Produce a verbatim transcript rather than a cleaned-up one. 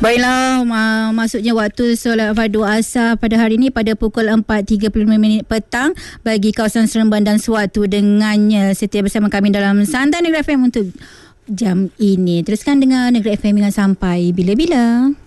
Baiklah, uh, maksudnya waktu solat fardu asar pada hari ini pada pukul empat tiga puluh lima minit petang bagi kawasan Seremban dan Suatu. Dengannya setia bersama kami dalam Santai Negeri F M untuk jam ini. Teruskan dengar Negeri F M hingga sampai bila-bila.